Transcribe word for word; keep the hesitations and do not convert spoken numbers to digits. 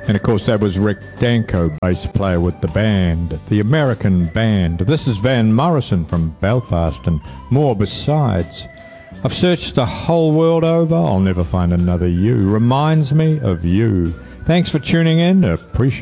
And of course, that was Rick Danko, bass player with the band, the American Band. This is Van Morrison from Belfast and more besides. I've searched the whole world over, I'll never find another you. Reminds me of you. Thanks for tuning in, appreciate it.